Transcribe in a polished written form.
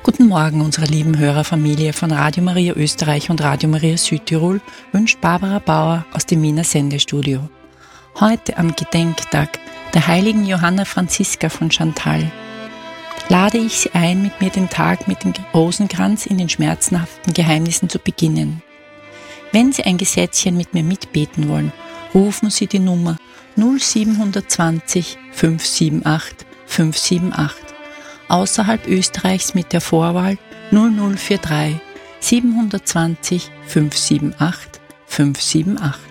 Guten Morgen, unsere lieben Hörerfamilie von Radio Maria Österreich und Radio Maria Südtirol, wünscht Barbara Bauer aus dem Wiener Sendestudio. Heute am Gedenktag der heiligen Johanna Franziska von Chantal lade ich Sie ein, mit mir den Tag mit dem Rosenkranz in den schmerzenhaften Geheimnissen zu beginnen. Wenn Sie ein Gesetzchen mit mir mitbeten wollen, rufen Sie die Nummer 0720 578 578. Außerhalb Österreichs mit der Vorwahl 0043 720 578 578.